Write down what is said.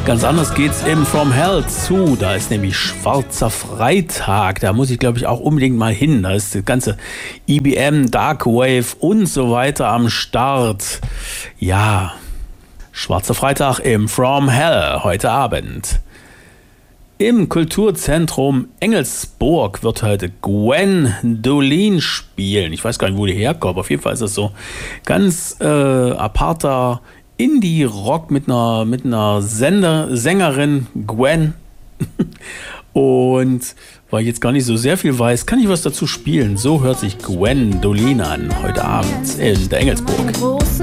Ganz anders geht's im From Hell zu. Da ist nämlich Schwarzer Freitag. Da muss ich, glaube ich, auch unbedingt mal hin. Da ist das ganze EBM, Darkwave und so weiter am Start. Ja, Schwarzer Freitag im From Hell heute Abend. Im Kulturzentrum Engelsburg wird heute Gwendoline spielen. Ich weiß gar nicht, wo die herkommt. Auf jeden Fall ist das so ganz aparter Indie-Rock mit einer Sängerin Gwen. Und weil ich jetzt gar nicht so sehr viel weiß, kann ich was dazu spielen. So hört sich Gwendoline an heute Abend in der Engelsburg.